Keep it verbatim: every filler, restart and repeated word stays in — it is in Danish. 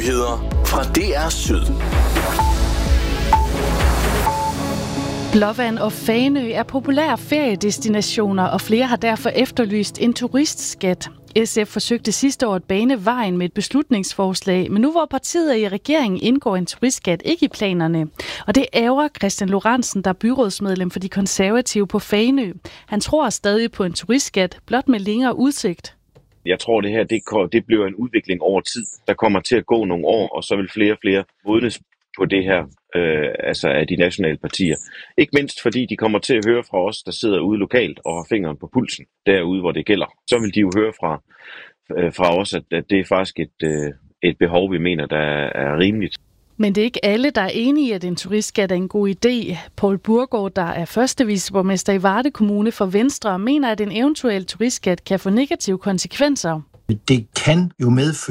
Nyheder fra D R Syd. Blåvand og Fanø er populære feriedestinationer, og flere har derfor efterlyst en turistskat. S F forsøgte sidste år at bane vejen med et beslutningsforslag, men nu hvor partiet er i regeringen, indgår en turistskat ikke i planerne. Og det ærger Christian Lorentzen, der er byrådsmedlem for de konservative på Fanø. Han tror stadig på en turistskat, blot med længere udsigt. Jeg tror, det her det, det bliver en udvikling over tid. Der kommer til at gå nogle år, og så vil flere og flere modnes på det her, øh, altså af de nationale partier. Ikke mindst fordi de kommer til at høre fra os, der sidder ude lokalt og har fingeren på pulsen, derude hvor det gælder. Så vil de jo høre fra, øh, fra os, at, at det er faktisk et, øh, et behov, vi mener, der er rimeligt. Men det er ikke alle, der er enige i, at en turistskat er en god idé. Poul Burgaard, der er første viceborgmester i Varde Kommune for Venstre, mener, at en eventuel turistskat kan få negative konsekvenser. Det kan jo medføre